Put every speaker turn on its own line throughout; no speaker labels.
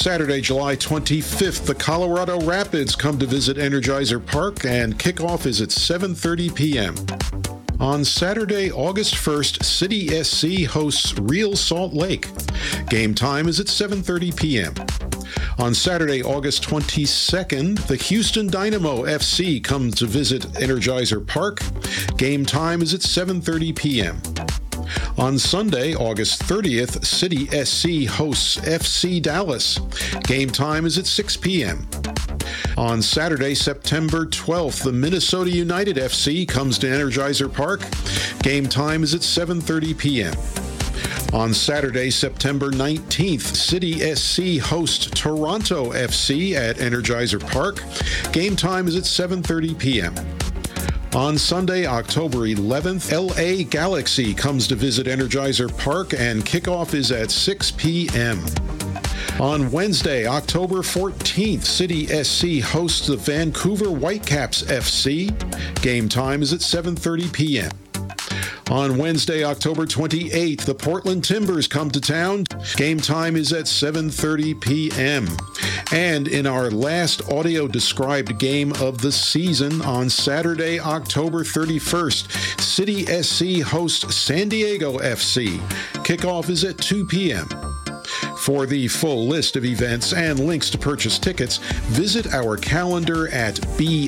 Saturday, July 25th, the Colorado Rapids come to visit Energizer Park, and kickoff is at 7:30 p.m. On Saturday, August 1st, City SC hosts Real Salt Lake. Game time is at 7:30 p.m. On Saturday, August 22nd, the Houston Dynamo FC comes to visit Energizer Park. Game time is at 7:30 p.m. On Sunday, August 30th, City SC hosts FC Dallas. Game time is at 6 p.m. On Saturday, September 12th, the Minnesota United FC comes to Energizer Park. Game time is at 7:30 p.m. On Saturday, September 19th, City SC hosts Toronto FC at Energizer Park. Game time is at 7:30 p.m. On Sunday, October 11th, LA Galaxy comes to visit Energizer Park, and kickoff is at 6 p.m. On Wednesday, October 14th, City SC hosts the Vancouver Whitecaps FC. Game time is at 7:30 p.m. On Wednesday, October 28th, the Portland Timbers come to town. Game time is at 7:30 p.m. And in our last audio-described game of the season, on Saturday, October 31st, City SC hosts San Diego FC. Kickoff is at 2 p.m. For the full list of events and links to purchase tickets, visit our calendar at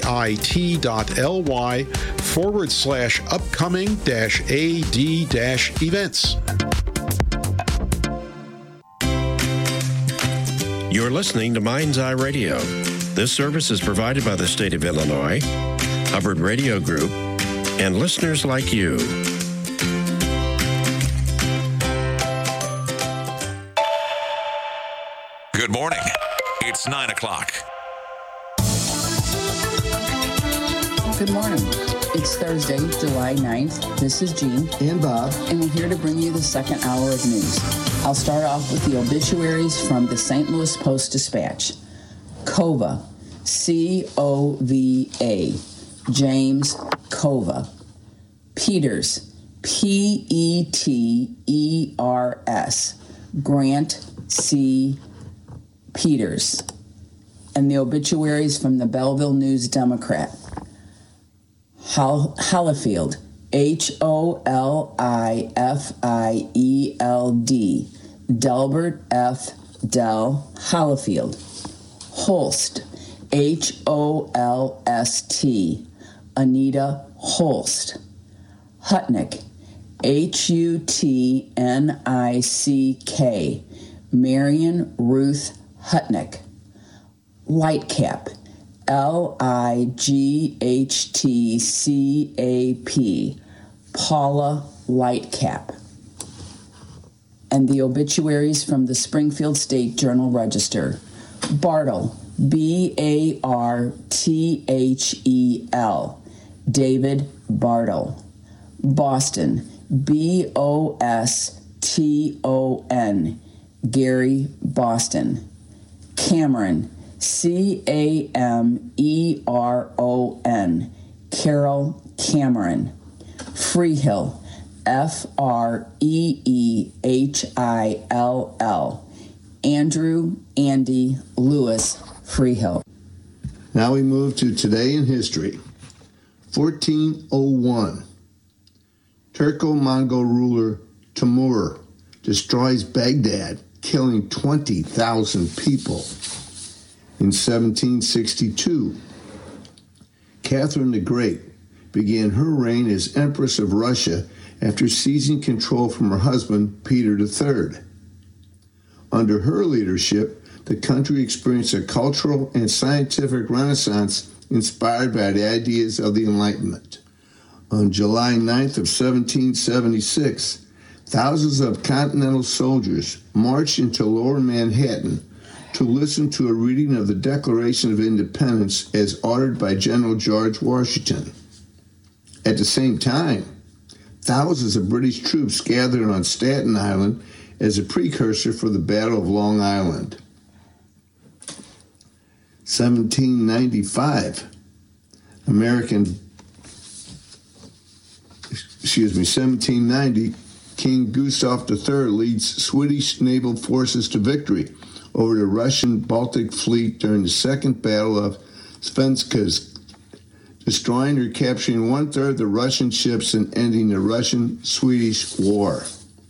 bit.ly/upcoming-ad-events.
You're listening to Mind's Eye Radio. This service is provided by the state of Illinois, Hubbard Radio Group, and listeners like you.
Good morning. It's 9 o'clock.
Good morning. It's Thursday, July 9th. This is Jean
and Bob,
and we're here to bring you the second hour of news. I'll start off with the obituaries from the St. Louis Post-Dispatch. Cova, C-O-V-A, James Cova. Peters, P-E-T-E-R-S, Grant C. Peters. And the obituaries from the Belleville News Democrat. Holifield, H-O-L-I-F-I-E-L-D, Delbert F. Del Holifield. Holst, H-O-L-S-T, Anita Holst. Hutnick, H-U-T-N-I-C-K, Marion Ruth Hutnick. Lightcap, L-I-G-H-T-C-A-P, Paula Lightcap. And the obituaries from the Springfield State Journal-Register. Bartle, B-A-R-T-H-E-L, David Bartle. Boston, B-O-S-T-O-N, Gary Boston. Cameron, C-A-M-E-R-O-N, Carol Cameron. Freehill, F-R-E-E-H-I-L-L, Andrew Andy Lewis Freehill.
Now we move to Today in History. 1401. Turco-Mongol ruler Timur destroys Baghdad, killing 20,000 people. In 1762, Catherine the Great began her reign as Empress of Russia after seizing control from her husband, Peter III. Under her leadership, the country experienced a cultural and scientific renaissance inspired by the ideas of the Enlightenment. On July 9th of 1776, thousands of Continental soldiers marched into Lower Manhattan to listen to a reading of the Declaration of Independence as ordered by General George Washington. At the same time, thousands of British troops gathered on Staten Island as a precursor for the Battle of Long Island. 1795, 1790, King Gustav III leads Swedish naval forces to victory over the Russian Baltic Fleet during the Second Battle of Svenskaz, destroying or capturing one-third of the Russian ships and ending the Russian-Swedish War.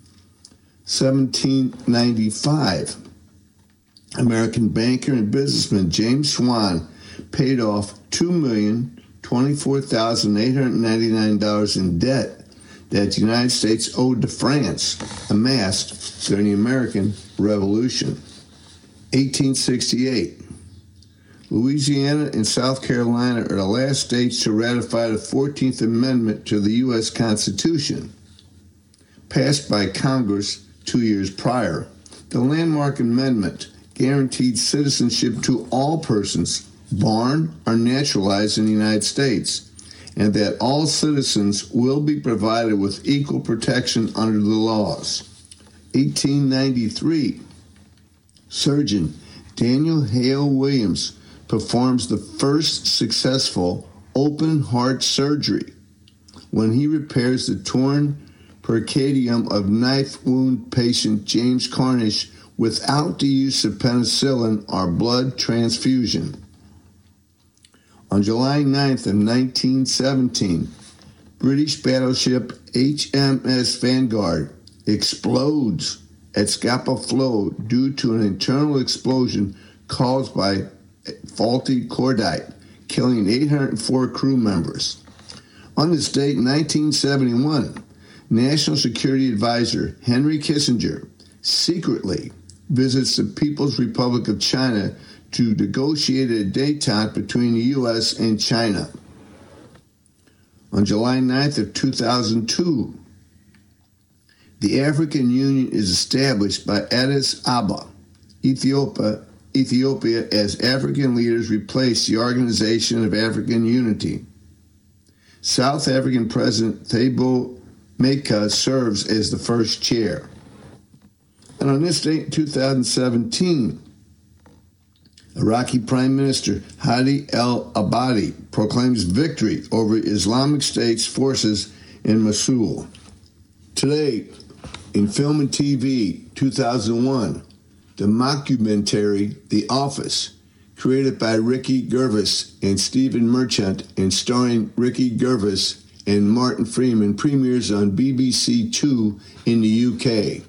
1795, American banker and businessman James Swan paid off $2,024,899 in debt that the United States owed to France, amassed during the American Revolution. 1868, Louisiana and South Carolina are the last states to ratify the 14th Amendment to the U.S. Constitution. Passed by Congress 2 years prior, the landmark amendment guaranteed citizenship to all persons born or naturalized in the United States, and that all citizens will be provided with equal protection under the laws. 1893, surgeon Daniel Hale Williams performs the first successful open heart surgery when he repairs the torn pericardium of knife wound patient James Cornish without the use of penicillin or blood transfusion. On July 9th of 1917, British battleship HMS Vanguard explodes at Scapa Flow due to an internal explosion caused by faulty cordite, killing 804 crew members. On this date in 1971, National Security Advisor Henry Kissinger secretly visits the People's Republic of China to negotiate a détente between the U.S. and China. On July 9th of 2002, the African Union is established by Addis Ababa, Ethiopia, as African leaders replace the Organization of African Unity. South African President Thabo Mbeki serves as the first chair. And on this date in 2017, Iraqi Prime Minister Hadi al-Abadi proclaims victory over Islamic State's forces in Mosul. Today, in film and TV, 2001, the mockumentary The Office, created by Ricky Gervais and Stephen Merchant and starring Ricky Gervais and Martin Freeman, premieres on BBC Two in the UK.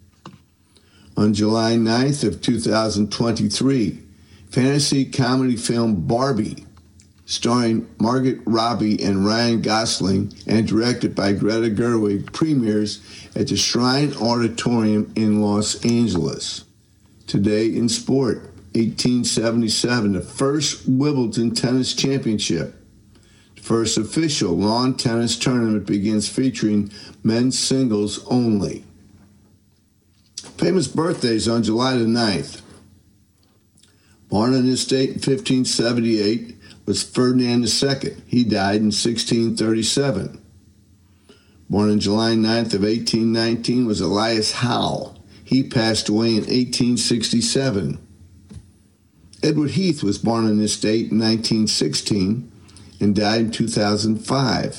On July 9th of 2023, fantasy comedy film Barbie, starring Margot Robbie and Ryan Gosling and directed by Greta Gerwig, premieres at the Shrine Auditorium in Los Angeles. Today in sport, 1877, the first Wimbledon Tennis Championship. The first official lawn tennis tournament begins featuring men's singles only. Famous birthdays on July the 9th. Born on this date in 1578 was Ferdinand II. He died in 1637. Born on July 9th of 1819 was Elias Howe. He passed away in 1867. Edward Heath was born on this date in 1916 and died in 2005.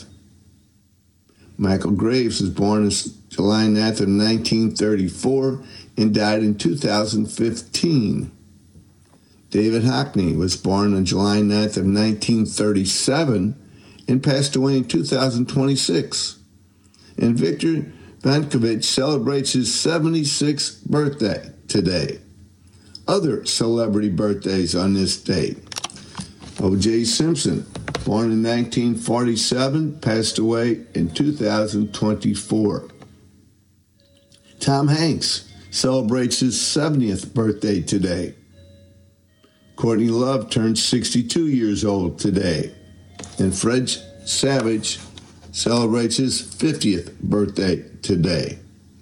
Michael Graves was born on July 9th of 1934 and died in 2015. David Hockney was born on July 9th of 1937 and passed away in 2026. And Victor Vankovich celebrates his 76th birthday today. Other celebrity birthdays on this date. O.J. Simpson, born in 1947, passed away in 2024. Tom Hanks celebrates his 70th birthday today. Courtney Love turned 62 years old today. And Fred Savage celebrates his 50th birthday today.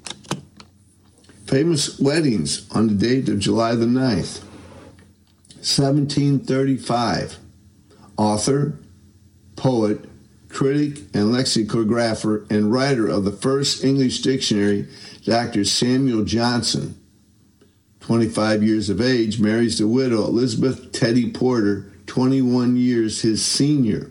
Famous weddings on the date of July the 9th. 1735. Author, poet, critic, and lexicographer and writer of the first English dictionary, Dr. Samuel Johnson, 25 years of age, marries the widow Elizabeth Teddy Porter, 21 years his senior.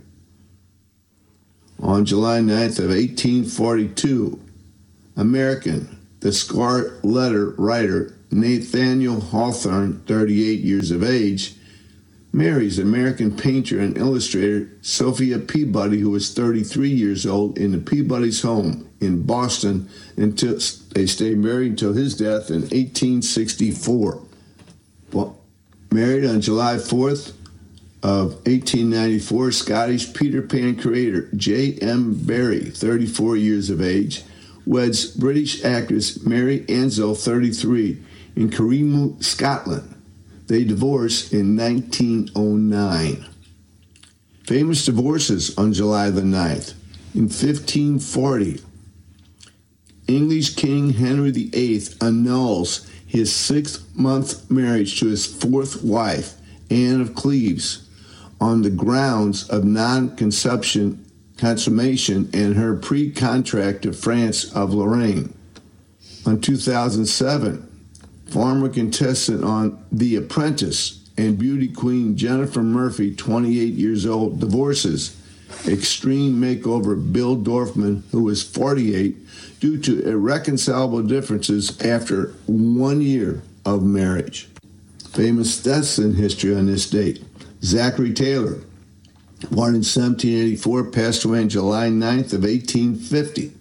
On July 9th of 1842, American, the Scarlet Letter writer Nathaniel Hawthorne, 38 years of age, marries American painter and illustrator Sophia Peabody, who was 33 years old, in the Peabody's home in Boston until they stayed married until his death in 1864. Well, married on July 4th of 1894, Scottish Peter Pan creator J.M. Barrie, 34 years of age, weds British actress Mary Ansell, 33, in Kirrimu, Scotland. They divorced in 1909. Famous divorces on July the 9th. In 1540, English King Henry VIII annuls his 6-month marriage to his fourth wife, Anne of Cleves, on the grounds of non-consummation and her pre-contract to France of Lorraine. On 2007, former contestant on The Apprentice and beauty queen Jennifer Murphy, 28 years old, divorces Extreme Makeover Bill Dorfman, who was 48, due to irreconcilable differences after 1 year of marriage. Famous deaths in history on this date. Zachary Taylor, born in 1784, passed away on July 9th of 1850.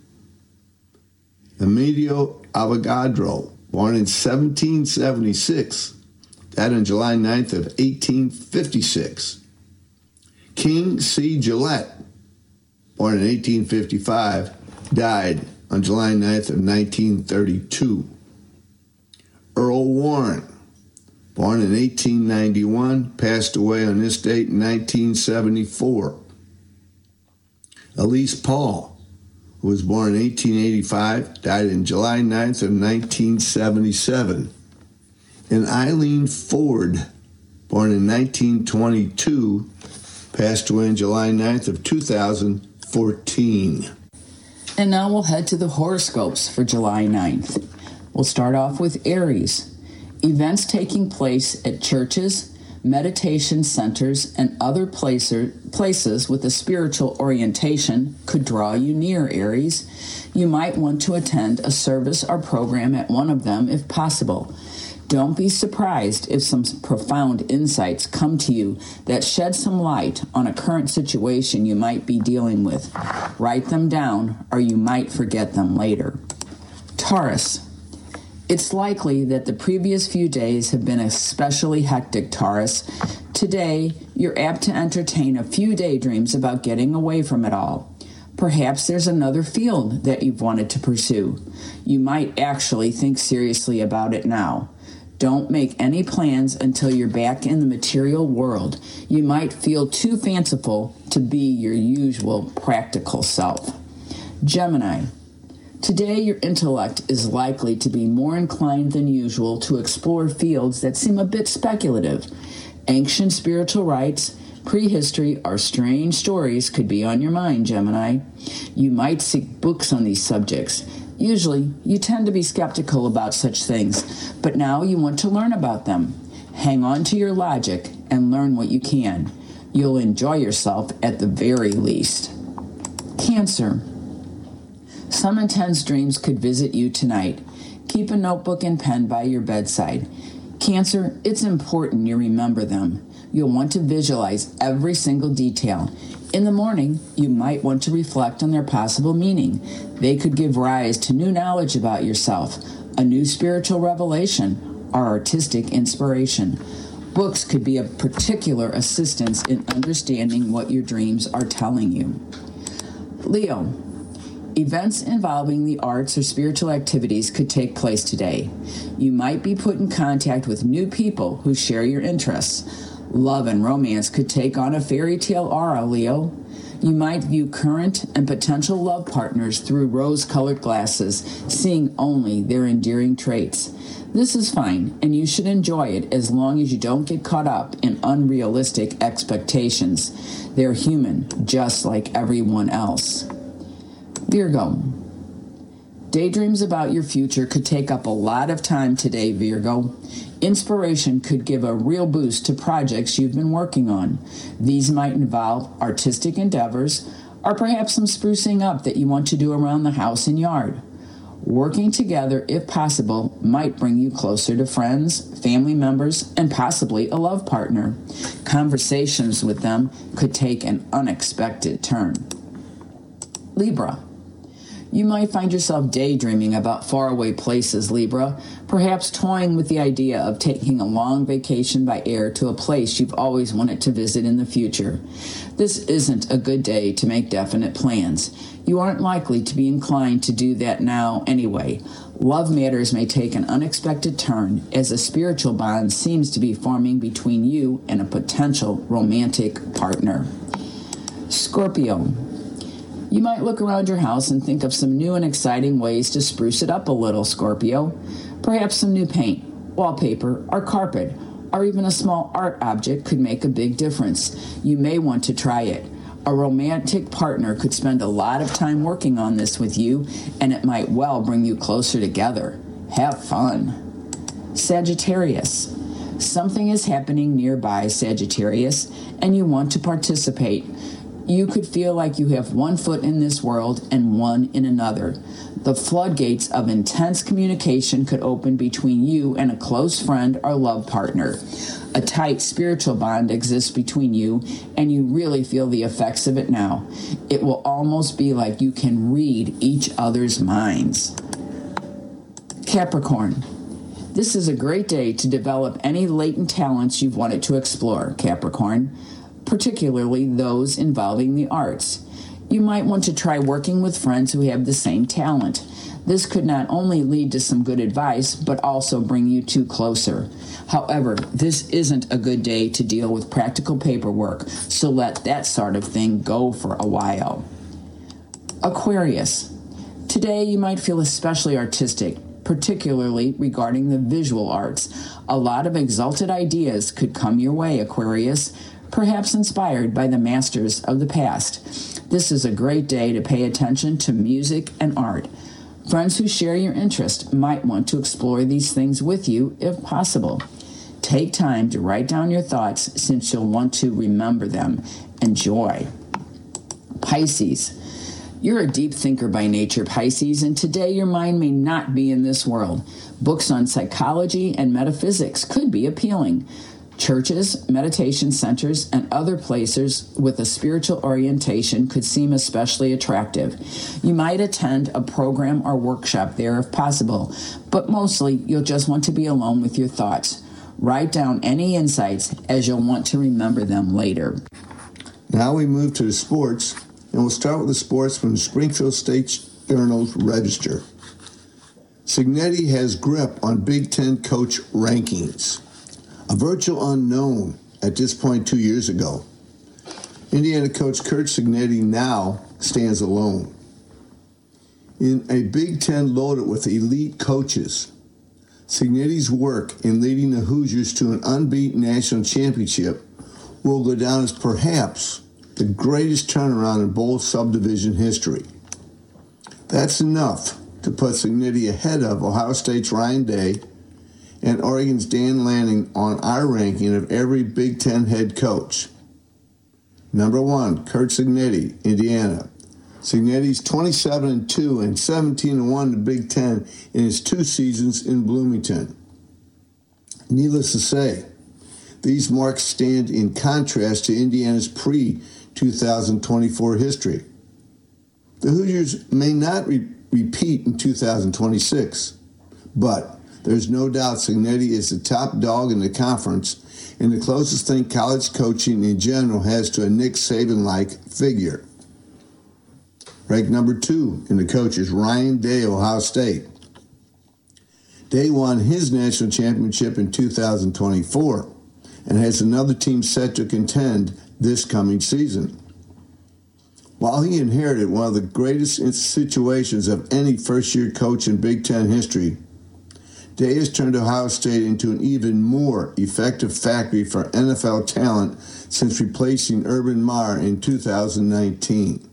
Emilio Avogadro, born in 1776, died on July 9th of 1856. King C. Gillette, born in 1855, died on July 9th of 1932. Earl Warren, born in 1891, passed away on this date in 1974. Elise Paul, who was born in 1885, died on July 9th of 1977. And Eileen Ford, born in 1922, passed away on July 9th of 2014.
And now we'll head to the horoscopes for July 9th. We'll start off with Aries. Events taking place at churches, meditation centers, and other places with a spiritual orientation could draw you near, Aries. You might want to attend a service or program at one of them if possible. Don't be surprised if some profound insights come to you that shed some light on a current situation you might be dealing with. Write them down, or you might forget them later. Taurus. It's likely that the previous few days have been especially hectic, Taurus. Today, you're apt to entertain a few daydreams about getting away from it all. Perhaps there's another field that you've wanted to pursue. You might actually think seriously about it now. Don't make any plans until you're back in the material world. You might feel too fanciful to be your usual practical self. Gemini. Today, your intellect is likely to be more inclined than usual to explore fields that seem a bit speculative. Ancient spiritual rites, prehistory, or strange stories could be on your mind, Gemini. You might seek books on these subjects. Usually, you tend to be skeptical about such things, but now you want to learn about them. Hang on to your logic and learn what you can. You'll enjoy yourself at the very least. Cancer. Some intense dreams could visit you tonight. Keep a notebook and pen by your bedside. Cancer, it's important you remember them. You'll want to visualize every single detail. In the morning, you might want to reflect on their possible meaning. They could give rise to new knowledge about yourself, a new spiritual revelation, or artistic inspiration. Books could be of particular assistance in understanding what your dreams are telling you. Leo. Events involving the arts or spiritual activities could take place today. You might be put in contact with new people who share your interests. Love and romance could take on a fairy tale aura, Leo. You might view current and potential love partners through rose-colored glasses, seeing only their endearing traits. This is fine, and you should enjoy it as long as you don't get caught up in unrealistic expectations. They're human, just like everyone else. Virgo. Daydreams about your future could take up a lot of time today, Virgo. Inspiration could give a real boost to projects you've been working on. These might involve artistic endeavors, or perhaps some sprucing up that you want to do around the house and yard. Working together, if possible, might bring you closer to friends, family members, and possibly a love partner. Conversations with them could take an unexpected turn. Libra. You might find yourself daydreaming about faraway places, Libra, perhaps toying with the idea of taking a long vacation by air to a place you've always wanted to visit in the future. This isn't a good day to make definite plans. You aren't likely to be inclined to do that now anyway. Love matters may take an unexpected turn as a spiritual bond seems to be forming between you and a potential romantic partner. Scorpio. You might look around your house and think of some new and exciting ways to spruce it up a little, Scorpio. Perhaps some new paint, wallpaper, or carpet, or even a small art object could make a big difference. You may want to try it. A romantic partner could spend a lot of time working on this with you, and it might well bring you closer together. Have fun. Sagittarius. Something is happening nearby, Sagittarius, and you want to participate. You could feel like you have one foot in this world and one in another. The floodgates of intense communication could open between you and a close friend or love partner. A tight spiritual bond exists between you, and you really feel the effects of it now. It will almost be like you can read each other's minds. Capricorn. This is a great day to develop any latent talents you've wanted to explore, Capricorn, particularly those involving the arts. You might want to try working with friends who have the same talent. This could not only lead to some good advice, but also bring you two closer. However, this isn't a good day to deal with practical paperwork, so let that sort of thing go for a while. Aquarius. Today you might feel especially artistic, particularly regarding the visual arts. A lot of exalted ideas could come your way, Aquarius, perhaps inspired by the masters of the past. This is a great day to pay attention to music and art. Friends who share your interest might want to explore these things with you if possible. Take time to write down your thoughts since you'll want to remember them. Enjoy. Pisces. You're a deep thinker by nature, Pisces, and today your mind may not be in this world. Books on psychology and metaphysics could be appealing. Churches, meditation centers, and other places with a spiritual orientation could seem especially attractive. You might attend a program or workshop there if possible, but mostly you'll just want to be alone with your thoughts. Write down any insights as you'll want to remember them later.
Now we move to the sports, and we'll start with the sports from the Springfield State Journal's Register. Cignetti has grip on Big Ten coach rankings. A virtual unknown at this point 2 years ago. Indiana coach Curt Cignetti now stands alone. In a Big Ten loaded with elite coaches, Cignetti's work in leading the Hoosiers to an unbeaten national championship will go down as perhaps the greatest turnaround in bowl subdivision history. That's enough to put Cignetti ahead of Ohio State's Ryan Day and Oregon's Dan Lanning on our ranking of every Big Ten head coach. Number 1, Curt Cignetti, Indiana. Cignetti's 27-2 and 17-1 in the Big Ten in his 2 seasons in Bloomington. Needless to say, these marks stand in contrast to Indiana's pre-2024 history. The Hoosiers may not repeat in 2026, but there's no doubt Cignetti is the top dog in the conference and the closest thing college coaching in general has to a Nick Saban-like figure. Ranked number 2 in the coaches, Ryan Day, Ohio State. Day won his national championship in 2024 and has another team set to contend this coming season. While he inherited one of the greatest situations of any first-year coach in Big Ten history, Day has turned Ohio State into an even more effective factory for NFL talent since replacing Urban Meyer in 2019.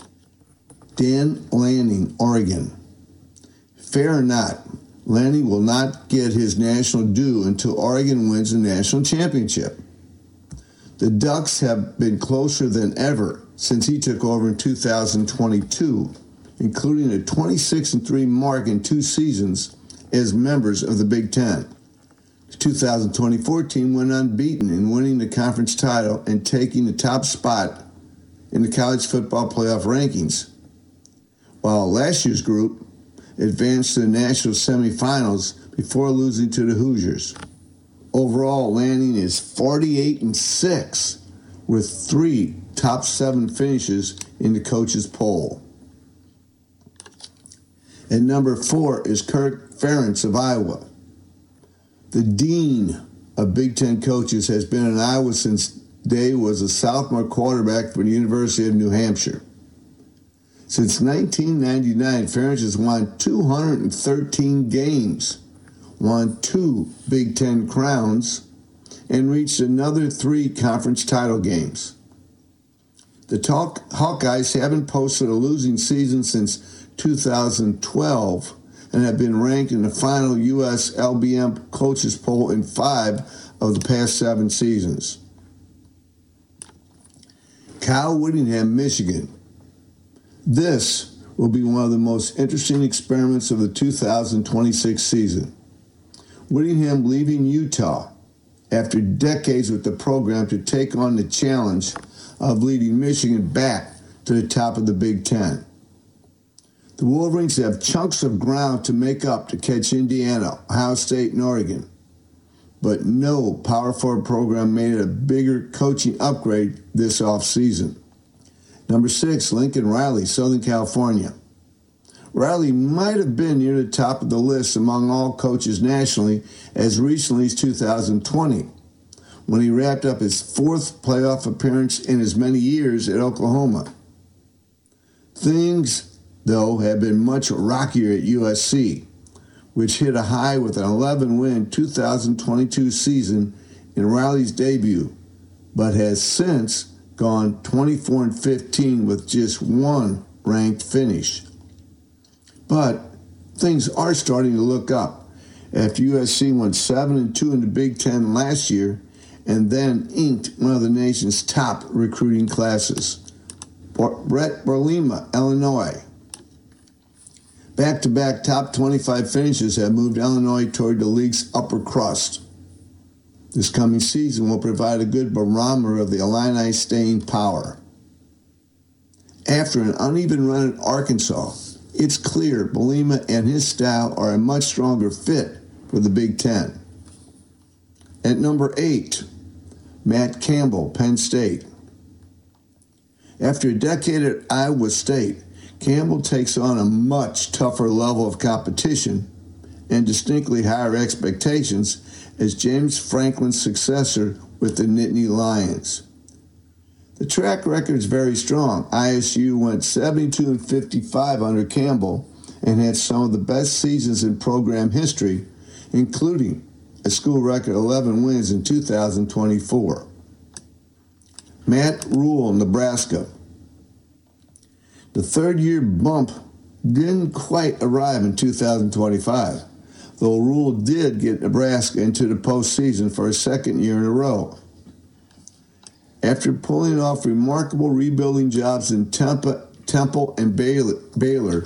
Dan Lanning, Oregon. Fair or not, Lanning will not get his national due until Oregon wins the national championship. The Ducks have been closer than ever since he took over in 2022, including a 26-3 mark in 2 seasons as members of the Big Ten. The 2024 team went unbeaten in winning the conference title and taking the top spot in the college football playoff rankings, while last year's group advanced to the national semifinals before losing to the Hoosiers. Overall, Lanning is 48-6 with 3 top 7 finishes in the coaches' poll. At number 4 is Kirk Ferentz of Iowa. The dean of Big Ten coaches has been in Iowa since Day was a sophomore quarterback for the University of New Hampshire. Since 1999, Ferentz has won 213 games, won 2 Big Ten crowns, and reached another 3 conference title games. The Hawkeyes haven't posted a losing season since 2012 and have been ranked in the final U.S. LBM coaches poll in 5 of the past 7 seasons. Kyle Whittingham, Michigan. This will be one of the most interesting experiments of the 2026 season. Whittingham leaving Utah after decades with the program to take on the challenge of leading Michigan back to the top of the Big Ten. The Wolverines have chunks of ground to make up to catch Indiana, Ohio State, and Oregon, but no Power 4 program made it a bigger coaching upgrade this offseason. Number 6, Lincoln Riley, Southern California. Riley might have been near the top of the list among all coaches nationally as recently as 2020, when he wrapped up his 4th playoff appearance in as many years at Oklahoma. Things, though, have been much rockier at USC, which hit a high with an 11-win 2022 season in Riley's debut, but has since gone 24-15 with just 1 ranked finish. But things are starting to look up after USC went 7-2 in the Big Ten last year and then inked one of the nation's top recruiting classes. Brett Bielema, Illinois. Back-to-back top 25 finishes have moved Illinois toward the league's upper crust. This coming season will provide a good barometer of the Illini's staying power. After an uneven run at Arkansas, it's clear Bielema and his style are a much stronger fit for the Big Ten. At number 8, Matt Campbell, Penn State. After a decade at Iowa State, Campbell takes on a much tougher level of competition and distinctly higher expectations as James Franklin's successor with the Nittany Lions. The track record is very strong. ISU went 72-55 under Campbell and had some of the best seasons in program history, including a school record 11 wins in 2024. Matt Rule, Nebraska. The third-year bump didn't quite arrive in 2025, though Rule did get Nebraska into the postseason for a second year in a row. After pulling off remarkable rebuilding jobs in Temple and Baylor,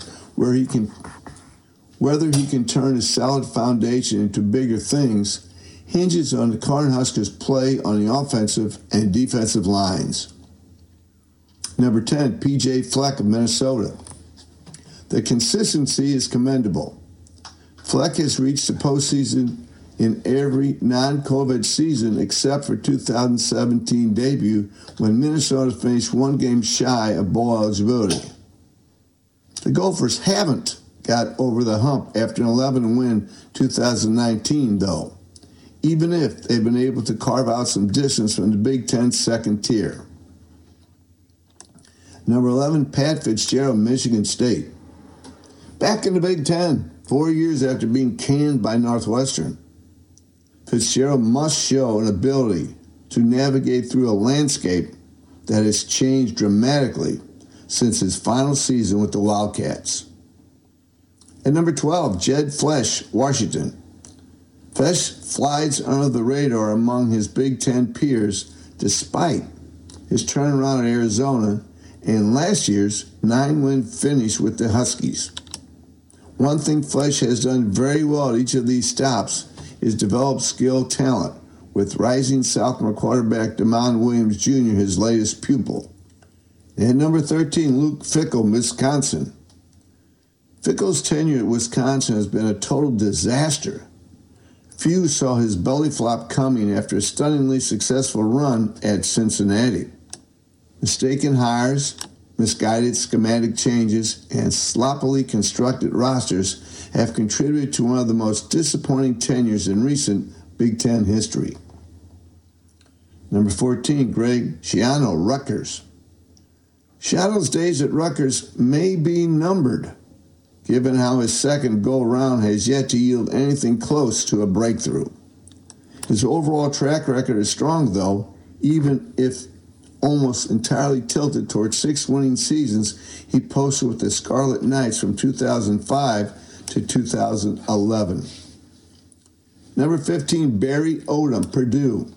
whether he can turn a solid foundation into bigger things hinges on the Cornhuskers' play on the offensive and defensive lines. Number 10, P.J. Fleck of Minnesota. The consistency is commendable. Fleck has reached the postseason in every non-COVID season except for 2017 debut when Minnesota finished 1 game shy of bowl eligibility. The Gophers haven't got over the hump after an 11-win 2019, though, even if they've been able to carve out some distance from the Big Ten's second tier. Number 11, Pat Fitzgerald, Michigan State. Back in the Big Ten, 4 years after being canned by Northwestern. Fitzgerald must show an ability to navigate through a landscape that has changed dramatically since his final season with the Wildcats. At number 12, Jedd Fisch, Washington. Fisch flies under the radar among his Big Ten peers despite his turnaround at Arizona and last year's 9-win finish with the Huskies. One thing Flesch has done very well at each of these stops is develop skilled talent, with rising sophomore quarterback Damon Williams Jr. his latest pupil. And number 13, Luke Fickell, Wisconsin. Fickell's tenure at Wisconsin has been a total disaster. Few saw his belly flop coming after a stunningly successful run at Cincinnati. Mistaken hires, misguided schematic changes, and sloppily constructed rosters have contributed to one of the most disappointing tenures in recent Big Ten history. Number 14, Greg Schiano, Rutgers. Schiano's days at Rutgers may be numbered, given how his second go-round has yet to yield anything close to a breakthrough. His overall track record is strong, though, even if almost entirely tilted towards 6 winning seasons he posted with the Scarlet Knights from 2005 to 2011. Number 15, Barry Odom, Purdue.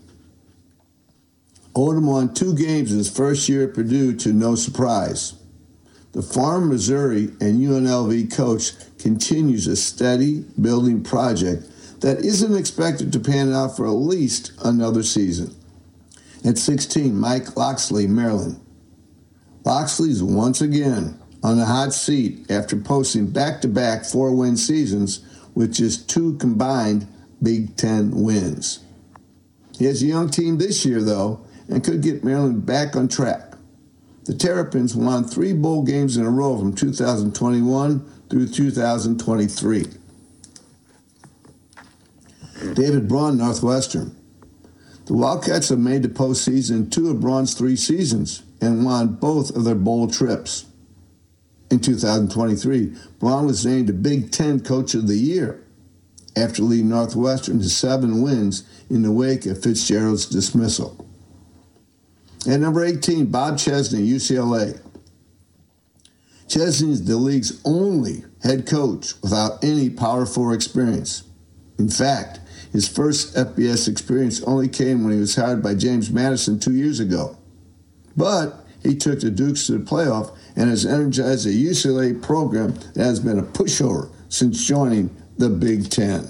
Odom won 2 games in his first year at Purdue to no surprise. The former Missouri and UNLV coach continues a steady building project that isn't expected to pan out for at least another season. At 16, Mike Locksley, Maryland. Locksley's once again on the hot seat after posting back-to-back 4-win seasons with just 2 combined Big Ten wins. He has a young team this year, though, and could get Maryland back on track. The Terrapins won 3 bowl games in a row from 2021 through 2023. David Braun, Northwestern. The Wildcats have made the postseason in 2 of Braun's 3 seasons and won both of their bowl trips. In 2023, Braun was named the Big Ten Coach of the Year after leading Northwestern to 7 wins in the wake of Fitzgerald's dismissal. At number 18, Bob Chesney, UCLA. Chesney is the league's only head coach without any Power 4 experience. In fact, his first FBS experience only came when he was hired by James Madison 2 years ago. But he took the Dukes to the playoff and has energized a UCLA program that has been a pushover since joining the Big Ten.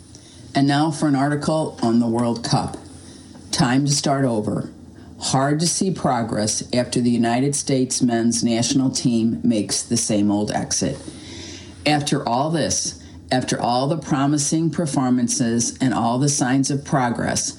And now for an article on the World Cup. Time to start over. Hard to see progress after the United States men's national team makes the same old exit. After all this, after all the promising performances and all the signs of progress,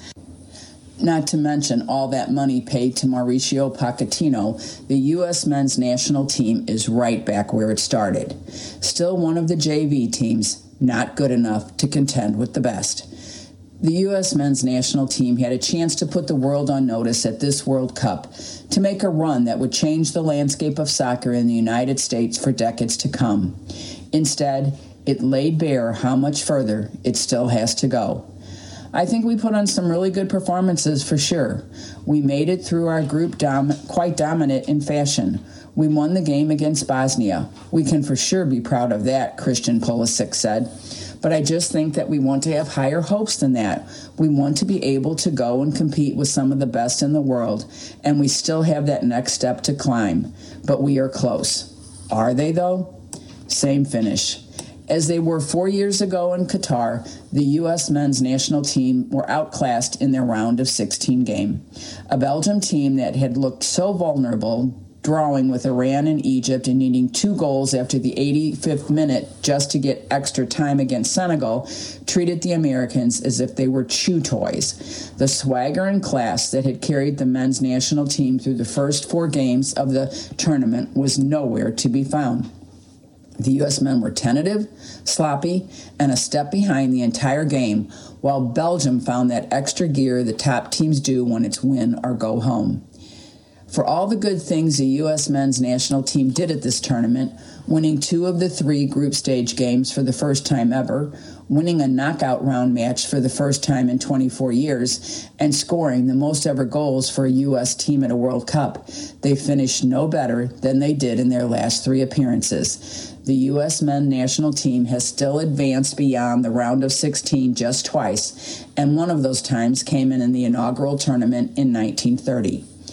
not to mention all that money paid to Mauricio Pochettino, the U.S. men's national team is right back where it started. Still one of the JV teams, not good enough to contend with the best. The U.S. men's national team had a chance to put the world on notice at this World Cup, to make a run that would change the landscape of soccer in the United States for decades to come. Instead, it laid bare how much further it still has to go. I think we put on some really good performances for sure. We made it through our group quite dominant in fashion. We won the game against Bosnia. We can for sure be proud of that, Christian Pulisic said. But I just think that we want to have higher hopes than that. We want to be able to go and compete with some of the best in the world, and we still have that next step to climb. But we are close. Are they, though? Same finish. As they were 4 years ago in Qatar, the U.S. men's national team were outclassed in their round of 16 game. A Belgium team that had looked so vulnerable, drawing with Iran and Egypt and needing 2 goals after the 85th minute just to get extra time against Senegal, treated the Americans as if they were chew toys. The swagger and class that had carried the men's national team through the first 4 games of the tournament was nowhere to be found. The U.S. men were tentative, sloppy, and a step behind the entire game, while Belgium found that extra gear the top teams do when it's win or go home. For all the good things the U.S. men's national team did at this tournament, winning 2 of the 3 group stage games for the first time ever, winning a knockout round match for the first time in 24 years, and scoring the most ever goals for a U.S. team at a World Cup, they finished no better than they did in their last 3 appearances. The U.S. men's national team has still advanced beyond the round of 16 just twice, and one of those times came in the inaugural tournament in 1930.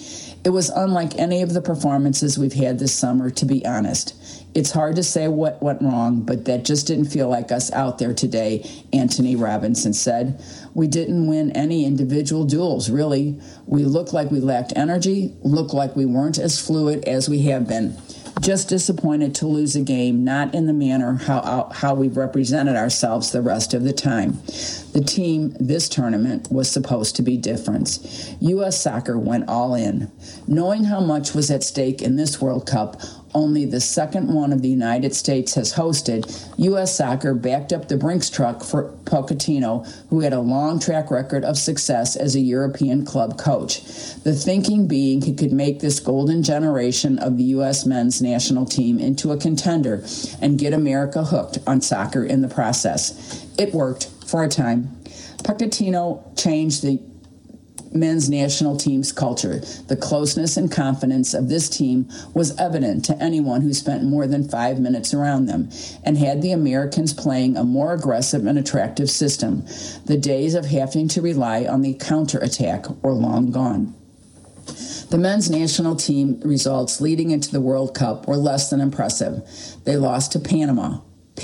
It was unlike any of the performances we've had this summer, to be honest. It's hard to say what went wrong, but that just didn't feel like us out there today, Anthony Robinson said. We didn't win any individual duels, really. We looked like we lacked energy, looked like we weren't as fluid as we have been. Just disappointed to lose a game, not in the manner how we've represented ourselves the rest of the time. The team this tournament was supposed to be different. U.S. Soccer went all in. Knowing how much was at stake in this World Cup, only the second one of the United States has hosted, U.S. Soccer backed up the Brinks truck for Pochettino, who had a long track record of success as a European club coach. The thinking being he could make this golden generation of the U.S. men's national team into a contender and get America hooked on soccer in the process. It worked for a time. Pochettino changed the men's national team's culture. The closeness and confidence of this team was evident to anyone who spent more than 5 minutes around them and had the Americans playing a more aggressive and attractive system. The days of having to rely on the counterattack were long gone. The men's national team results leading into the World Cup were less than impressive. They lost to Panama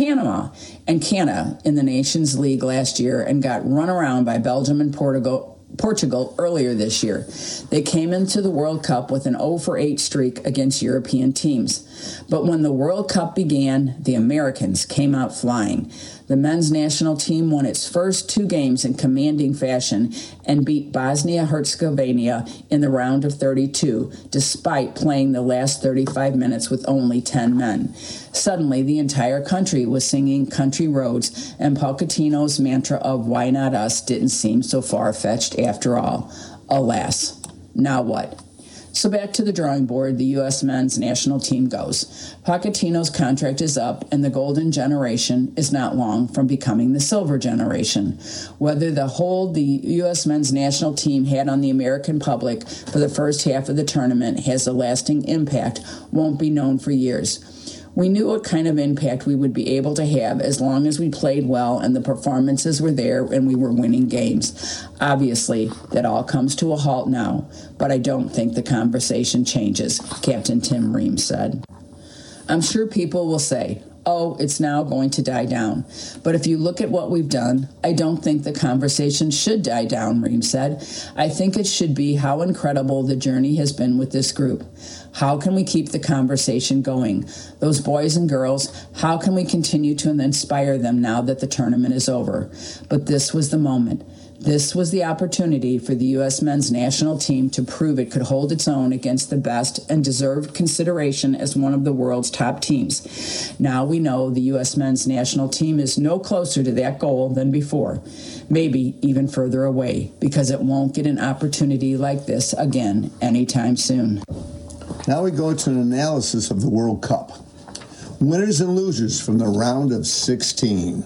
and Canada in the Nations League last year and got run around by Belgium and Portugal earlier this year. They came into the World Cup with an 0-for-8 streak against European teams. But when the World Cup began, the Americans came out flying. The men's national team won its first 2 games in commanding fashion and beat Bosnia-Herzegovina in the round of 32, despite playing the last 35 minutes with only 10 men. Suddenly, the entire country was singing Country Roads, and Pochettino's mantra of "Why not us" didn't seem so far-fetched after all. Alas, now what? So back to the drawing board, the U.S. men's national team goes. Pochettino's contract is up, and the golden generation is not long from becoming the silver generation. Whether the hold the U.S. men's national team had on the American public for the first half of the tournament has a lasting impact won't be known for years. We knew what kind of impact we would be able to have as long as we played well and the performances were there and we were winning games. Obviously, that all comes to a halt now, but I don't think the conversation changes, Captain Tim Ream said. I'm sure people will say, oh, it's now going to die down. But if you look at what we've done, I don't think the conversation should die down, Ream said. I think it should be how incredible the journey has been with this group. How can we keep the conversation going? Those boys and girls, how can we continue to inspire them now that the tournament is over? But this was the moment. This was the opportunity for the U.S. men's national team to prove it could hold its own against the best and deserved consideration as one of the world's top teams. Now we know the U.S. men's national team is no closer to that goal than before, maybe even further away, because it won't get an opportunity like this again anytime soon.
Now we go to an analysis of the World Cup. Winners and losers from the round of 16.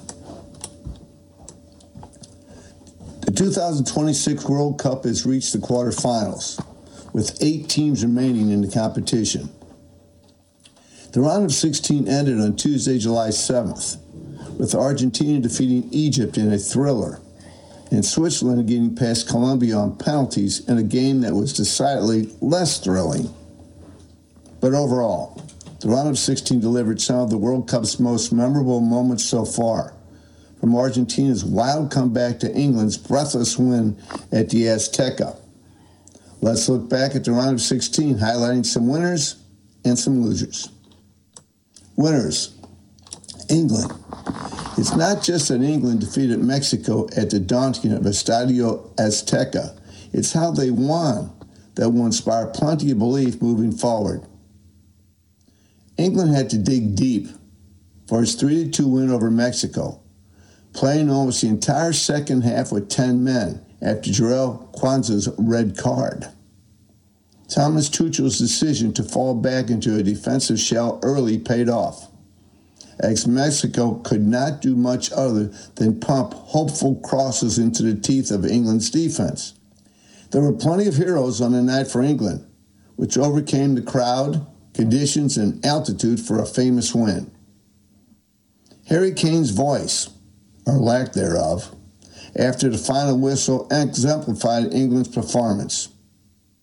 The 2026 World Cup has reached the quarterfinals, with 8 teams remaining in the competition. The round of 16 ended on Tuesday, July 7th, with Argentina defeating Egypt in a thriller, and Switzerland getting past Colombia on penalties in a game that was decidedly less thrilling. But overall, the round of 16 delivered some of the World Cup's most memorable moments so far, from Argentina's wild comeback to England's breathless win at the Azteca. Let's look back at the round of 16, highlighting some winners and some losers. Winners. England. It's not just that England defeated Mexico at the daunting of Estadio Azteca. It's how they won that will inspire plenty of belief moving forward. England had to dig deep for its 3-2 win over Mexico, playing almost the entire second half with 10 men after Jarell Quansah's red card. Thomas Tuchel's decision to fall back into a defensive shell early paid off, as Mexico could not do much other than pump hopeful crosses into the teeth of England's defense. There were plenty of heroes on the night for England, which overcame the crowd, conditions, and altitude for a famous win. Harry Kane's voice, or lack thereof, after the final whistle exemplified England's performance.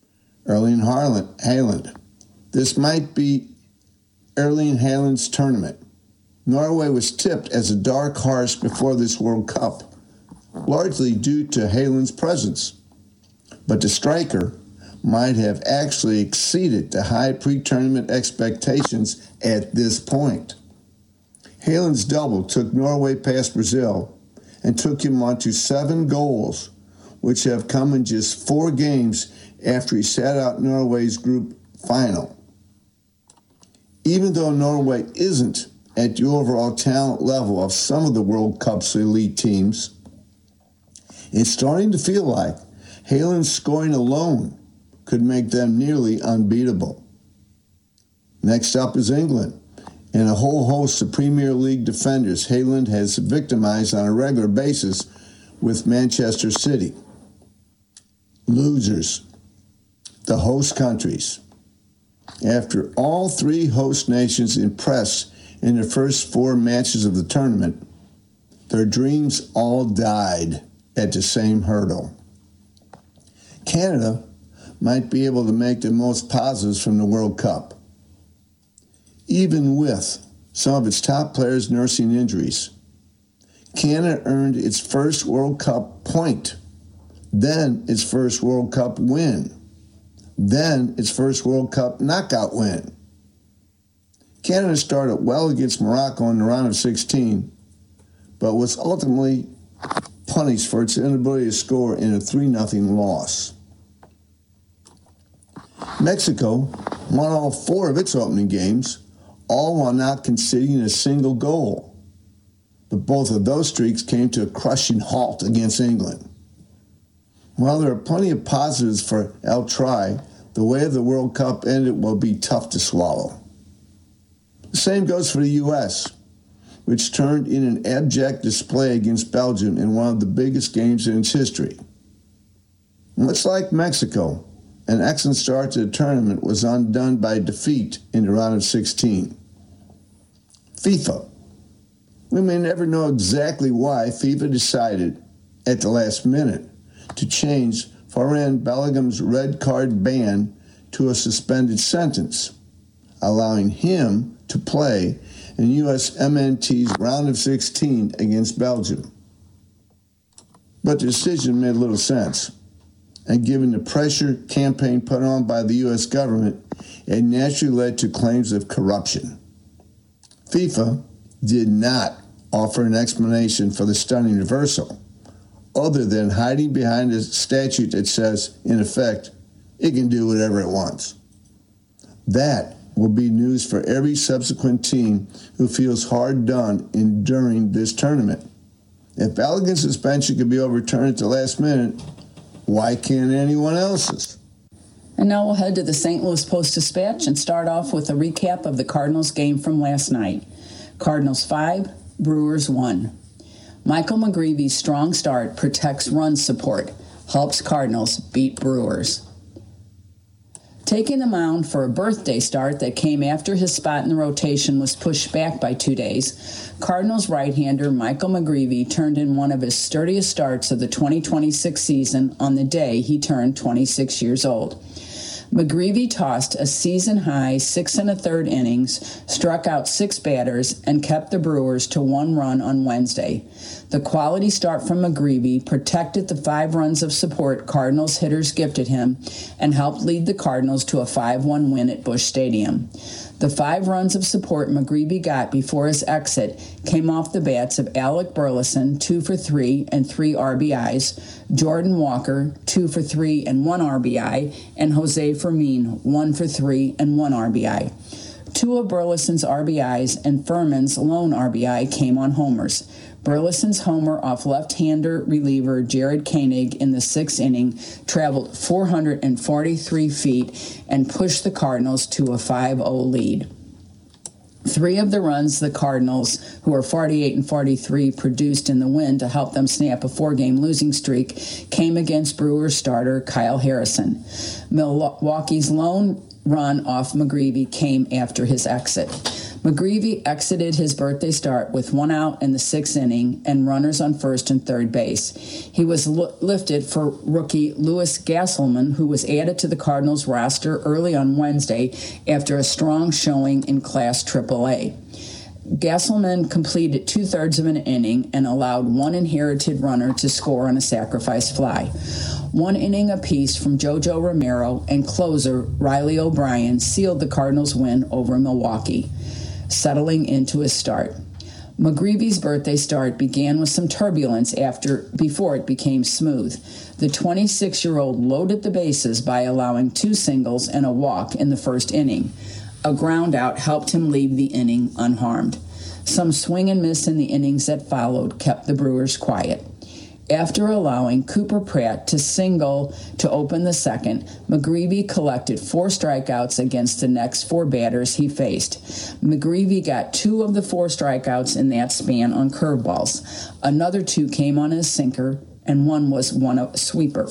Erling Haaland. This might be Erling Haaland's tournament. Norway was tipped as a dark horse before this World Cup, largely due to Haaland's presence. But the striker might have actually exceeded the high pre-tournament expectations at this point. Haaland's double took Norway past Brazil and took him on to 7 goals, which have come in just 4 games after he sat out Norway's group final. Even though Norway isn't at the overall talent level of some of the World Cup's elite teams, it's starting to feel like Haaland's scoring alone could make them nearly unbeatable. Next up is England, and a whole host of Premier League defenders Haaland has victimized on a regular basis with Manchester City. Losers, the host countries. After all 3 host nations impressed in the first 4 matches of the tournament, their dreams all died at the same hurdle. Canada might be able to make the most positives from the World Cup, even with some of its top players nursing injuries. Canada earned its first World Cup point, then its first World Cup win, then its first World Cup knockout win. Canada started well against Morocco in the round of 16, but was ultimately punished for its inability to score in a 3-0 loss. Mexico won all 4 of its opening games, all while not conceding a single goal. But both of those streaks came to a crushing halt against England. While there are plenty of positives for El Tri, the way the World Cup ended will be tough to swallow. The same goes for the U.S., which turned in an abject display against Belgium in one of the biggest games in its history. Much like Mexico, an excellent start to the tournament was undone by defeat in the round of 16. FIFA. We may never know exactly why FIFA decided, at the last minute, to change Folarin Balagum's red card ban to a suspended sentence, allowing him to play in USMNT's round of 16 against Belgium. But the decision made little sense, and given the pressure campaign put on by the U.S. government, it naturally led to claims of corruption. FIFA did not offer an explanation for the stunning reversal, other than hiding behind a statute that says, in effect, it can do whatever it wants. That will be news for every subsequent team who feels hard done during this tournament. If Balogun's suspension could be overturned at the last minute, why can't anyone else's?
And now we'll head to the St. Louis Post-Dispatch and start off with a recap of the Cardinals game from last night. Cardinals 5, Brewers 1. Michael McGreevy's strong start protects run support, helps Cardinals beat Brewers. Taking the mound for a birthday start that came after his spot in the rotation was pushed back by 2 days, Cardinals right-hander Michael McGreevy turned in one of his sturdiest starts of the 2026 season on the day he turned 26 years old. McGreevy tossed a season-high 6 1/3 innings, struck out 6 batters, and kept the Brewers to 1 run on Wednesday. The quality start from McGreevy protected the 5 runs of support Cardinals hitters gifted him and helped lead the Cardinals to a 5-1 win at Busch Stadium. The 5 runs of support McGreevy got before his exit came off the bats of Alec Burleson, 2 for 3 and 3 RBIs, Jordan Walker, 2 for 3 and 1 RBI, and Jose Fermin, 1 for 3 and 1 RBI. 2 of Burleson's RBIs and Furman's lone RBI came on homers. Burleson's homer off left-hander reliever Jared Koenig in the 6th inning traveled 443 feet and pushed the Cardinals to a 5-0 lead. 3 of the runs the Cardinals, who are 48 and 43, produced in the win to help them snap a 4-game losing streak came against Brewers starter Kyle Harrison. Milwaukee's lone run off McGreevy came after his exit. McGreevy exited his birthday start with 1 out in the 6th inning and runners on first and third base. He was lifted for rookie Louis Gasselman, who was added to the Cardinals roster early on Wednesday after a strong showing in Class AAA. Gasselman completed 2/3 of an inning and allowed one inherited runner to score on a sacrifice fly. 1 inning apiece from Jojo Romero and closer Riley O'Brien sealed the Cardinals' win over Milwaukee, settling into his start. McGreevy's birthday start began with some turbulence before it became smooth. The 26-year-old loaded the bases by allowing 2 singles and a walk in the first inning. A ground out helped him leave the inning unharmed. Some swing and miss in the innings that followed kept the Brewers quiet. After allowing Cooper Pratt to single to open the second, McGreevy collected 4 strikeouts against the next 4 batters he faced. McGreevy got 2 of the 4 strikeouts in that span on curveballs. Another 2 came on his sinker, and 1 was a sweeper.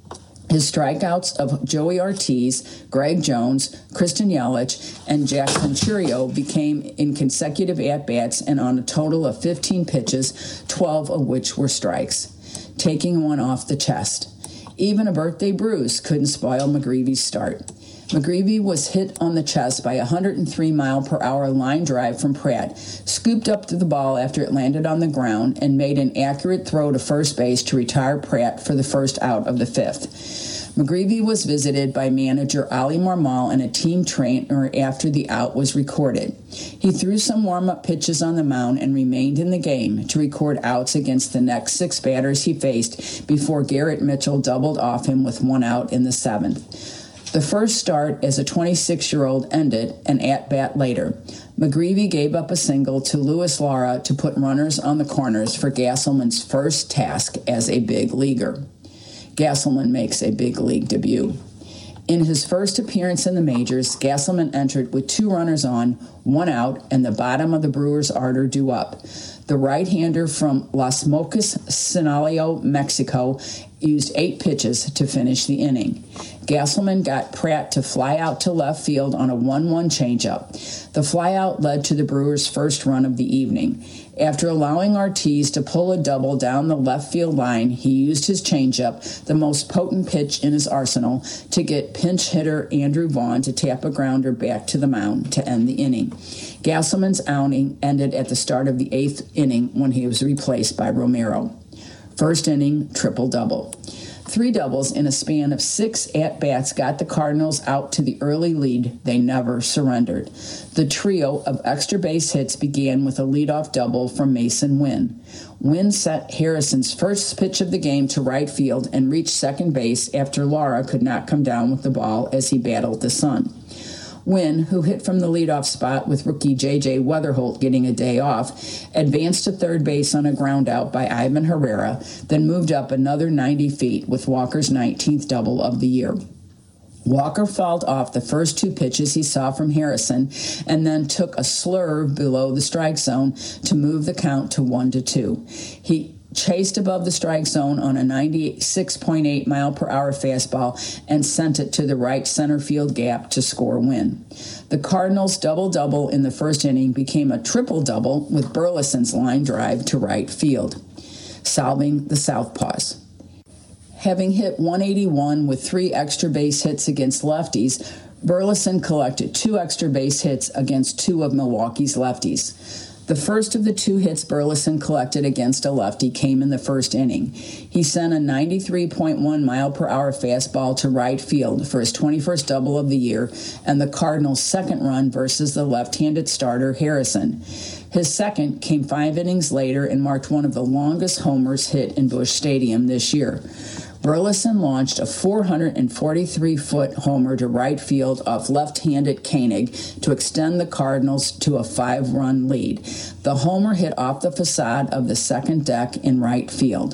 His strikeouts of Joey Ortiz, Greg Jones, Christian Yelich, and Jack Venturio became in consecutive at-bats and on a total of 15 pitches, 12 of which were strikes, taking 1 off the chest. Even a birthday bruise couldn't spoil McGreevy's start. McGreevy was hit on the chest by a 103-mile-per-hour line drive from Pratt, scooped up to the ball after it landed on the ground, and made an accurate throw to first base to retire Pratt for the first out of the 5th. McGreevy was visited by manager Ali Marmol and a team trainer after the out was recorded. He threw some warm-up pitches on the mound and remained in the game to record outs against the next 6 batters he faced before Garrett Mitchell doubled off him with 1 out in the 7th. The first start as a 26-year-old ended an at-bat later. McGreevy gave up a single to Luis Lara to put runners on the corners for Gasselman's first task as a big leaguer. Gasselman makes a big league debut. In his first appearance in the majors, Gasselman entered with 2 runners on, 1 out, and the bottom of the Brewers' order due up. The right-hander from Las Mocas, Sinaloa, Mexico, used 8 pitches to finish the inning. Gasselman got Pratt to fly out to left field on a 1-1 changeup. The flyout led to the Brewers' first run of the evening. After allowing Ortiz to pull a double down the left field line, he used his changeup, the most potent pitch in his arsenal, to get pinch hitter Andrew Vaughn to tap a grounder back to the mound to end the inning. Gasselman's outing ended at the start of the 8th inning when he was replaced by Romero. First inning, triple-double. 3 doubles in a span of 6 at-bats got the Cardinals out to the early lead. They never surrendered. The trio of extra base hits began with a leadoff double from Mason Wynn. Wynn sent Harrison's first pitch of the game to right field and reached second base after Lara could not come down with the ball as he battled the sun. Wynn, who hit from the leadoff spot with rookie J.J. Weatherholt getting a day off, advanced to third base on a ground out by Ivan Herrera, then moved up another 90 feet with Walker's 19th double of the year. Walker fouled off the first 2 pitches he saw from Harrison and then took a slurve below the strike zone to move the count to 1-2. He chased above the strike zone on a 96.8 mile-per-hour fastball and sent it to the right center field gap to score Win. The Cardinals' double-double in the first inning became a triple-double with Burleson's line drive to right field, solving the Southpaws. Having hit 181 with 3 extra base hits against lefties, Burleson collected 2 extra base hits against 2 of Milwaukee's lefties. The first of the 2 hits Burleson collected against a lefty came in the first inning. He sent a 93.1 mile-per-hour fastball to right field for his 21st double of the year and the Cardinals' second run versus the left-handed starter Harrison. His second came 5 innings later and marked one of the longest homers hit in Busch Stadium this year. Burleson launched a 443-foot homer to right field off left-handed Koenig to extend the Cardinals to a 5-run lead. The homer hit off the facade of the second deck in right field.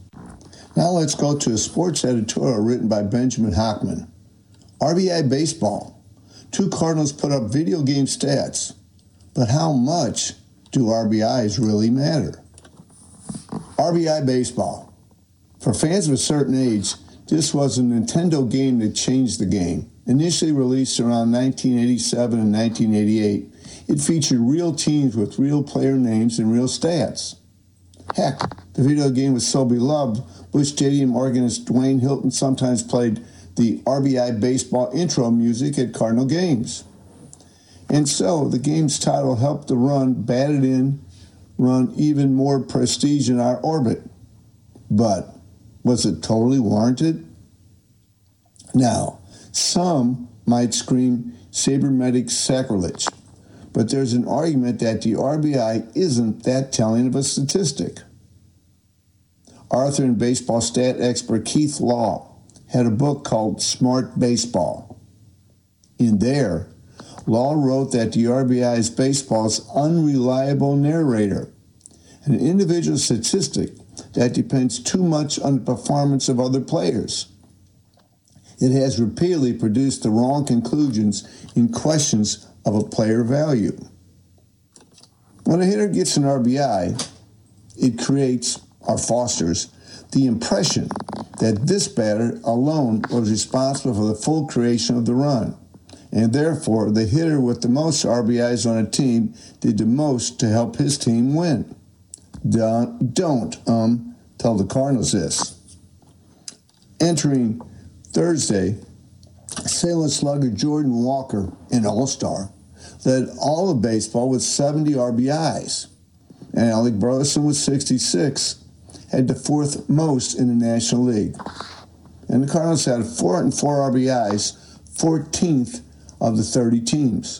Now let's go to a sports editorial written by Benjamin Hockman. RBI baseball. 2 Cardinals put up video game stats, but how much do RBIs really matter? RBI baseball. For fans of a certain age, this was a Nintendo game that changed the game. Initially released around 1987 and 1988, it featured real teams with real player names and real stats. Heck, the video game was so beloved, Busch Stadium organist Dwayne Hilton sometimes played the RBI baseball intro music at Cardinal games. And so, the game's title helped the run batted in run even more prestige in our orbit. But was it totally warranted? Now, some might scream sabermetric sacrilege, but there's an argument that the RBI isn't that telling of a statistic. Author and baseball stat expert Keith Law had a book called Smart Baseball. In there, Law wrote that the RBI is baseball's unreliable narrator, an individual statistic that depends too much on the performance of other players. It has repeatedly produced the wrong conclusions in questions of a player value. When a hitter gets an RBI, it creates or fosters the impression that this batter alone was responsible for the full creation of the run, and therefore the hitter with the most RBIs on a team did the most to help his team win. Don't tell the Cardinals this. Entering Thursday, St. Louis slugger Jordan Walker, an all-star, led all of baseball with 70 RBIs, and Alec Burleson with 66 had the fourth most in the National League. And the Cardinals had 404 RBIs, 14th of the 30 teams.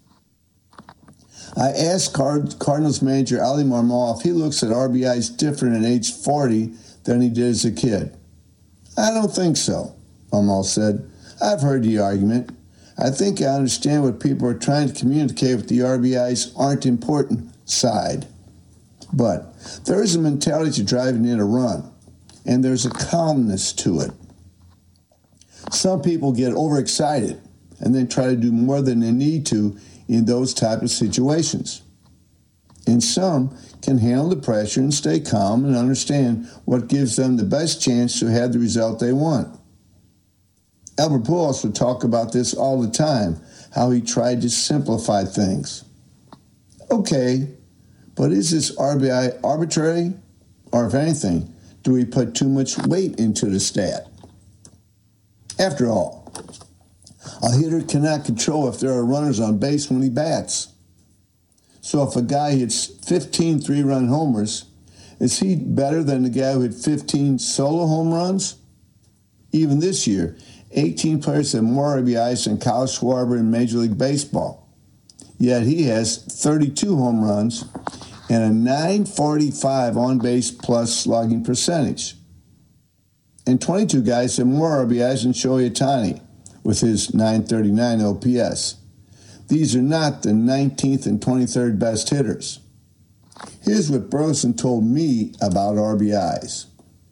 I asked Cardinals manager Ali Marmol if he looks at RBIs different at age 40 than he did as a kid. I don't think so, Marmol said. I've heard the argument. I think I understand what people are trying to communicate with the RBIs aren't important side. But there is a mentality to driving in a run, and there's a calmness to it. Some people get overexcited and then try to do more than they need to in those type of situations. And some can handle the pressure and stay calm and understand what gives them the best chance to have the result they want. Albert Pujols would talk about this all the time, how he tried to simplify things. Okay, but is this RBI arbitrary? Or if anything, do we put too much weight into the stat? After all, a hitter cannot control if there are runners on base when he bats. So if a guy hits 15 three-run homers, is he better than the guy who hit 15 solo home runs? Even this year, 18 players have more RBIs than Kyle Schwarber in Major League Baseball. Yet he has 32 home runs and a .945 on-base plus slugging percentage. And 22 guys have more RBIs than Shohei Ohtani with his .939 OPS. These are not the 19th and 23rd best hitters. Here's what Burleson told me about RBIs.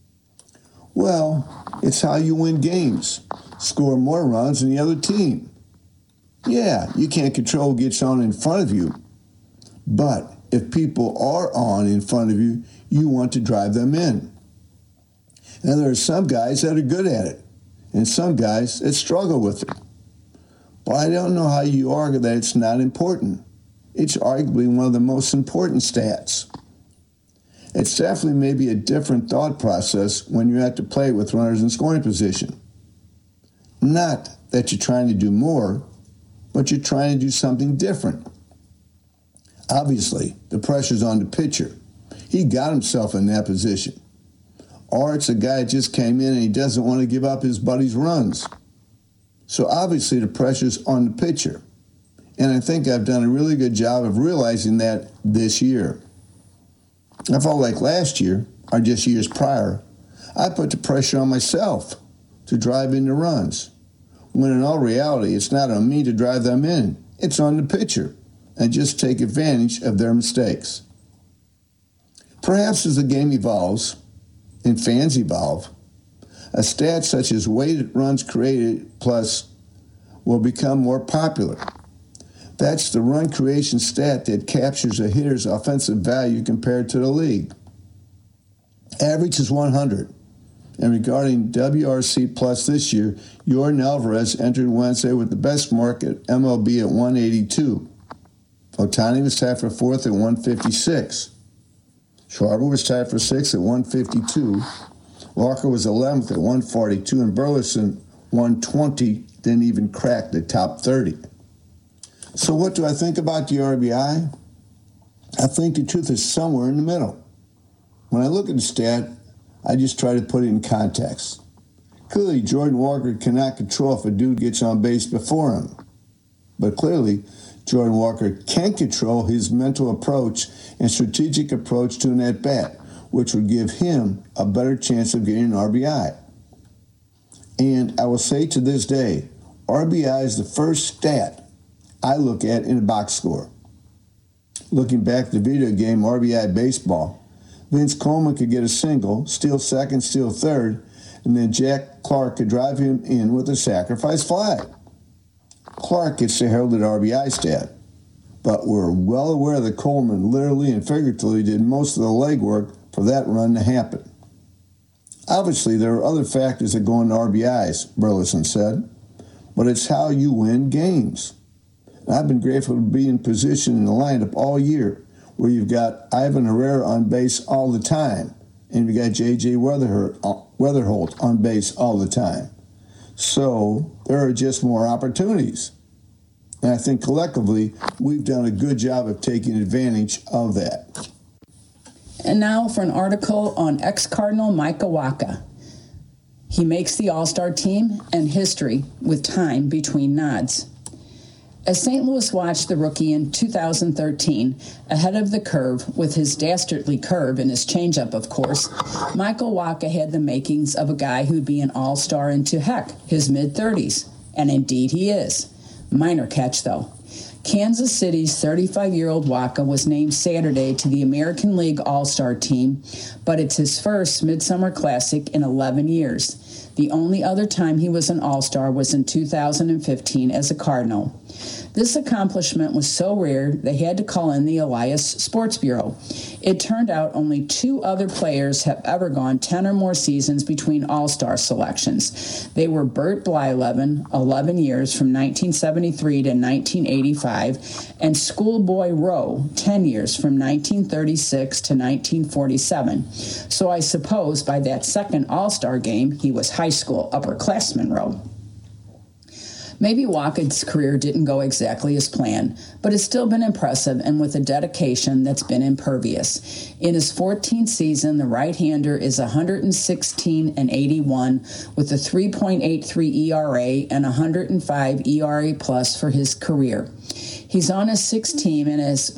Well, it's how you win games. Score more runs than the other team. Yeah, you can't control who gets on in front of you. But if people are on in front of you, you want to drive them in. And there are some guys that are good at it, and some guys that struggle with it. But I don't know how you argue that it's not important. It's arguably one of the most important stats. It's definitely maybe a different thought process when you're at the plate with runners in scoring position. Not that you're trying to do more, but you're trying to do something different. Obviously, the pressure's on the pitcher. He got himself in that position. Or it's a guy that just came in and he doesn't want to give up his buddy's runs. So obviously the pressure's on the pitcher. And I think I've done a really good job of realizing that this year. I felt like last year, or just years prior, I put the pressure on myself to drive in the runs. When in all reality, it's not on me to drive them in. It's on the pitcher. And just take advantage of their mistakes. Perhaps as the game evolves, and fans evolve, a stat such as weighted runs created plus will become more popular. That's the run creation stat that captures a hitter's offensive value compared to the league. Average is 100, And regarding WRC Plus this year, Yordan Alvarez entered Wednesday with the best mark at MLB at 182. Ohtani was tied for fourth at 156. Schwarber was tied for sixth at 152. Walker was 11th at 142, and Burleson 120, didn't even crack the top 30. So what do I think about the RBI? I think the truth is somewhere in the middle. When I look at the stat, I just try to put it in context. Clearly, Jordan Walker cannot control if a dude gets on base before him. But clearly, Jordan Walker can control his mental approach and strategic approach to an at-bat, which would give him a better chance of getting an RBI. And I will say to this day, RBI is the first stat I look at in a box score. Looking back at the video game RBI Baseball, Vince Coleman could get a single, steal second, steal third, and then Jack Clark could drive him in with a sacrifice fly. Clark gets the heralded RBI stat, but we're well aware that Coleman literally and figuratively did most of the legwork for that run to happen. Obviously, there are other factors that go into RBIs, Burleson said, but it's how you win games. And I've been grateful to be in position in the lineup all year where you've got Ivan Herrera on base all the time, and you've got J.J. Weatherholt on base all the time. So there are just more opportunities. And I think collectively, we've done a good job of taking advantage of that.
And now for an article on ex-Cardinal Micah Wacha. He makes the All-Star team and history with time between nods. As St. Louis watched the rookie in 2013, ahead of the curve with his dastardly curve and his changeup, of course, Michael Wacha had the makings of a guy who'd be an all-star into, heck, his mid-30s. And indeed he is. Minor catch, though. Kansas City's 35-year-old Wacha was named Saturday to the American League All-Star team, but it's his first Midsummer Classic in 11 years. The only other time he was an All-Star was in 2015 as a Cardinal. This accomplishment was so rare they had to call in the Elias Sports Bureau. It turned out only 2 other players have ever gone 10 or more seasons between All-Star selections. They were Bert Blyleven, 11 years from 1973 to 1985, and Schoolboy Rowe, 10 years from 1936 to 1947. So I suppose by that second All-Star game, he was high school upperclassman Rowe. Maybe Wacha's career didn't go exactly as planned, but it's still been impressive and with a dedication that's been impervious. In his 14th season, the right-hander is 116-81 with a 3.83 ERA and 105 ERA plus for his career. He's on his 6th team and has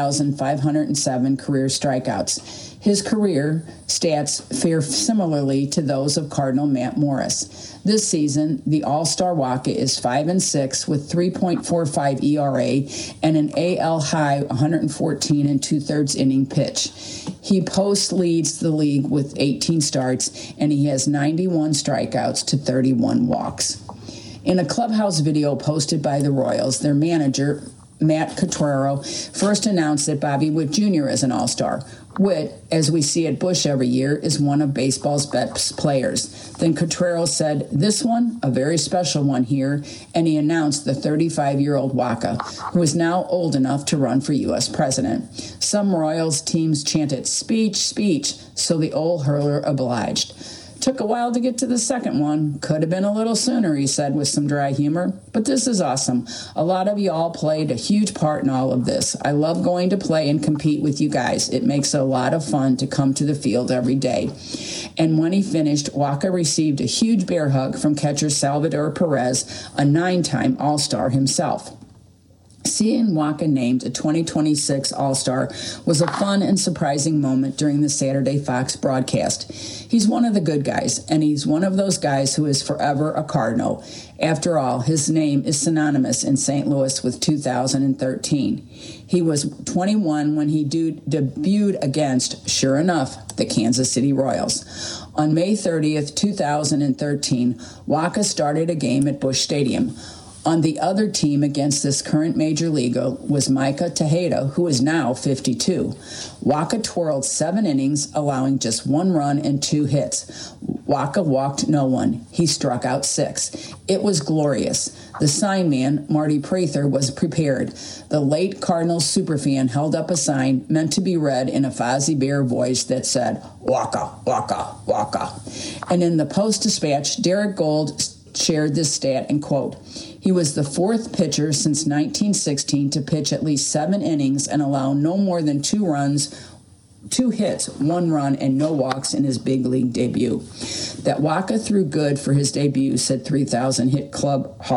1,507 career strikeouts. His career stats fare similarly to those of Cardinal Matt Morris. This season, the All-Star Wacha is 5-6 with 3.45 ERA and an AL high 114 2/3 inning pitch. He leads the league with 18 starts, and he has 91 strikeouts to 31 walks. In a clubhouse video posted by the Royals, their manager, Matt Quatraro, first announced that Bobby Witt Jr. is an All-Star. Witt, as we see at Busch every year, is one of baseball's best players. Then Quatraro said, "This one, a very special one here," and he announced the 35-year-old Wacha, who is now old enough to run for U.S. president. Some Royals teams chanted, "Speech, speech," so the old hurler obliged. "Took a while to get to the second one. Could have been a little sooner," he said with some dry humor. "But this is awesome. A lot of you all played a huge part in all of this. I love going to play and compete with you guys. It makes it a lot of fun to come to the field every day." And when he finished, Wacha received a huge bear hug from catcher Salvador Perez, a 9-time All-Star himself. Seeing Wacha named a 2026 All-Star was a fun and surprising moment during the Saturday Fox broadcast. He's one of the good guys, and he's one of those guys who is forever a Cardinal. After all, his name is synonymous in St. Louis with 2013. He was 21 when he debuted against, sure enough, the Kansas City Royals. On May 30th, 2013, Wacha started a game at Busch Stadium. On the other team against this current major leaguer was Micah Tejeda, who is now 52. Wacha twirled 7 innings, allowing just 1 run and 2 hits. Waka walked no one. He struck out 6. It was glorious. The sign man, Marty Prather, was prepared. The late Cardinals superfan held up a sign meant to be read in a Fozzie Bear voice that said, Waka, Waka, Waka. And in the Post-Dispatch, Derek Gold shared this stat and quote, he was the 4th pitcher since 1916 to pitch at least 7 innings and allow no more than 2 hits, 1 run, and no walks in his big league debut. That Waka threw good for his debut, said 3,000 Hit Club Hall